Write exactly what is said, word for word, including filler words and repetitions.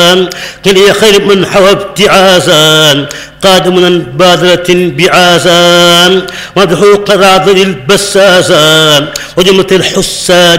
كلي خير من حوى ابتعازا قادم بادرة بعازا ومدحو قراض البسازا وجمة الحساد